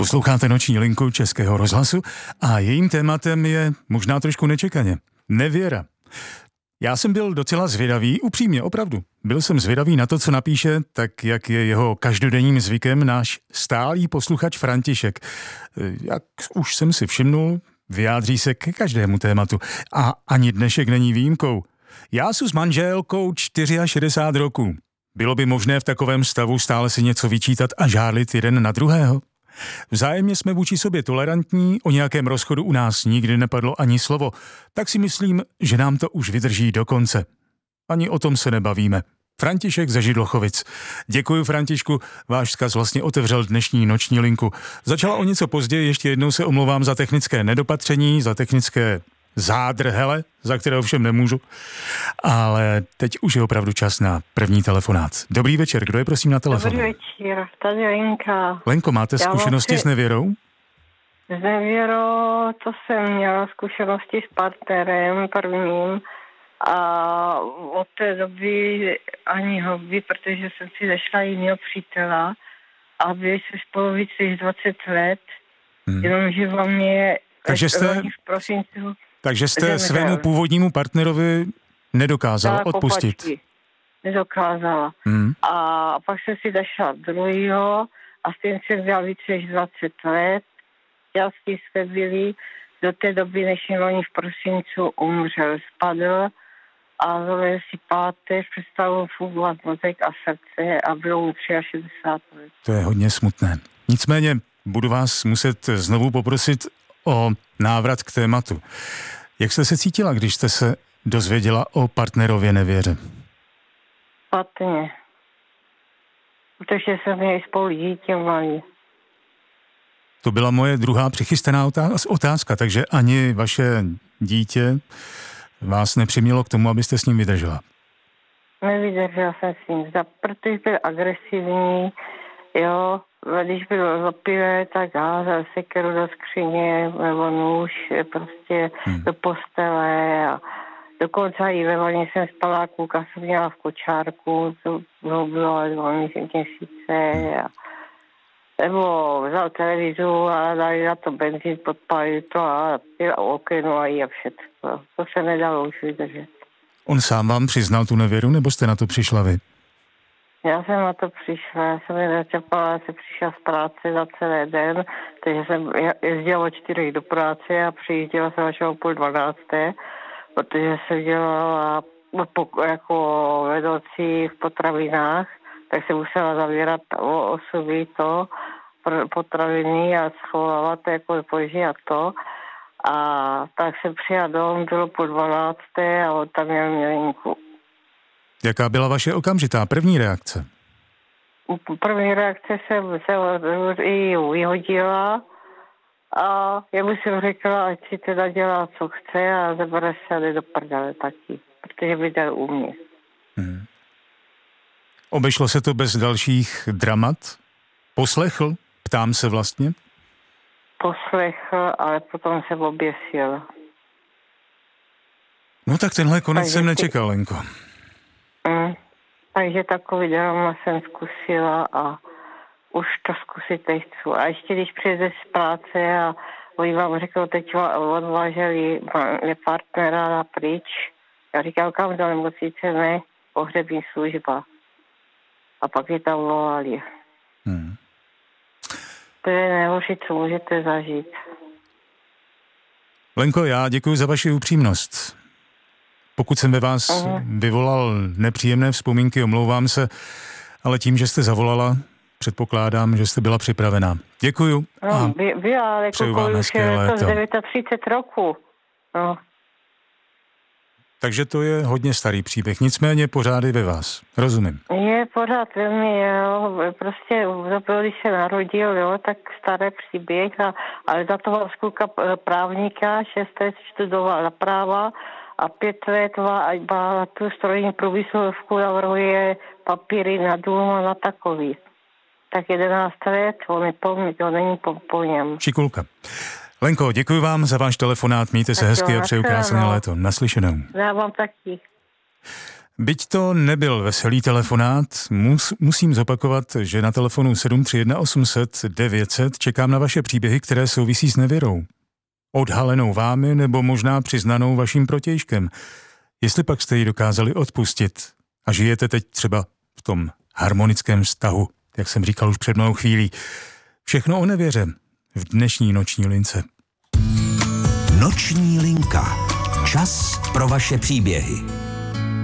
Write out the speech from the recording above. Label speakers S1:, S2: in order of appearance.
S1: Posloucháte Noční linku Českého rozhlasu a jejím tématem je možná trošku nečekaně nevěra. Já jsem byl docela zvědavý, upřímně, opravdu. Byl jsem zvědavý na to, co napíše, tak jak je jeho každodenním zvykem náš stálý posluchač František. Jak už jsem si všimnul, vyjádří se ke každému tématu a ani dnešek není výjimkou. Já jsem s manželkou 64 roků. Bylo by možné v takovém stavu stále si něco vyčítat a žárlit jeden na druhého? Vzájemně jsme vůči sobě tolerantní, o nějakém rozchodu u nás nikdy nepadlo ani slovo, tak si myslím, že nám to už vydrží do konce. Ani o tom se nebavíme. František ze Židlochovic. Děkuji, Františku, váš vzkaz vlastně otevřel dnešní noční linku. Začala o něco později, ještě jednou se omlouvám za technické nedopatření, za technické zádrhele, za které ovšem nemůžu. Ale teď už je opravdu čas na první telefonát. Dobrý večer, kdo je prosím na telefonu?
S2: Dobrý večer, tady Lenka.
S1: Lenko, máte zkušenosti s nevěrou?
S2: S nevěrou, to jsem měla zkušenosti s partnerem prvním a od té doby ani hobby, protože jsem si našla jiného přítela a byli jsme spolu víc než 20 let, jenomže vám mě
S1: Takže jste svému původnímu partnerovi nedokázala odpustit.
S2: Nedokázala. A pak jsem si našla druhýho a s tím jsem byla víc než 20 let. Šťastní jsme byli do té doby, než loni v prosincu umřel, spadl a zvolil si páteř, přestal fungovat mozek a srdce a bylo mu 63 let.
S1: To je hodně smutné. Nicméně budu vás muset znovu poprosit o návrat k tématu. Jak jste se cítila, když jste se dozvěděla o partnerově nevěře?
S2: Špatně. Protože jsem měl spolu dítě malý.
S1: To byla moje druhá přichystaná otázka, takže ani vaše dítě vás nepřimělo k tomu, abyste s ním vydržela?
S2: Nevydržela jsem s ním, protože byl agresivní, jo. Když byl zapivé, tak házel sekeru do skříně nebo nůž prostě do postele a dokonce i ve vani jsem spala, kluka jsem měla v kočárku, to bylo 2 měsíce nebo vzal televizu a dali na to benzín, podpalili to a okeno a všechno. To se nedalo už vydržet.
S1: On sám vám přiznal tu nevěru, nebo jste na to přišla vy?
S2: Já jsem na to přišla, já jsem nezačapala, jsem přišla z práce za celý den, takže jsem jezdila od 4 do práce a přijížděla jsem až o 11:30, protože jsem dělala jako vedoucí v potravinách, tak jsem musela zavírat o 8 to potraviny a schovávat jako zboží a to. A tak jsem přijela domů, bylo po 12:00 a on tam měl milinku.
S1: Jaká byla vaše okamžitá první reakce?
S2: První reakce jsem se i vyhodila a já bych si řekla, ať si teda dělá, co chce a zabere se do prdele taky, protože by dal u mě.
S1: Obešlo se to bez dalších dramat? Poslechl? Ptám se vlastně.
S2: Poslechl, ale potom se oběsil.
S1: No tak tenhle konec jsem nečekal, Lenko.
S2: Takže takový drama jsem zkusila a už to zkusit nechci. A ještě když přijde z práce a oni vám řekl, teď odváželi partnera na pryč. Já říkám, kam do nemocnice, ne, pohřební služba. A pak je tam volali. To je nejhorší, co můžete zažít.
S1: Lenko, já děkuji za vaši upřímnost. Pokud jsem ve vás vyvolal nepříjemné vzpomínky, omlouvám se, ale tím, že jste zavolala, předpokládám, že jste byla připravená. Děkuju.
S2: No, byla, ale
S1: přeju vám hezké léto.
S2: 39 roku. No.
S1: Takže to je hodně starý příběh, nicméně pořád je ve vás. Rozumím.
S2: Je pořád ve mně, jo. Prostě když se narodil, jo, tak starý příběh, ale za toho skutka právníka, 6 let studoval na práva a 5 let má tu strojní průmyslovku, navrhuje papíry na dům a na takový. Tak 11 let, to není po něm.
S1: Šikulka. Lenko, děkuji vám za váš telefonát, mějte se hezky a přeju krásné léto. Naslyšenou.
S2: Já vám taky.
S1: Byť to nebyl veselý telefonát, musím zopakovat, že na telefonu 731 800 900 čekám na vaše příběhy, které souvisí s nevěrou. Odhalenou vámi nebo možná přiznanou vaším protějškem. Jestli pak jste ji dokázali odpustit a žijete teď třeba v tom harmonickém vztahu, jak jsem říkal už před malou chvílí. Všechno o nevěře v dnešní noční lince.
S3: Noční linka. Čas pro vaše příběhy.